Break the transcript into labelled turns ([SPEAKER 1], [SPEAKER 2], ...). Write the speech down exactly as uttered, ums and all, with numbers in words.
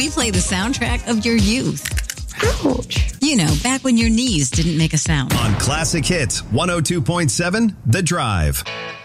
[SPEAKER 1] We play the soundtrack of your youth.
[SPEAKER 2] Ouch.
[SPEAKER 1] You know, back when your knees didn't make a sound.
[SPEAKER 3] On Classic Hits one oh two point seven, The Drive.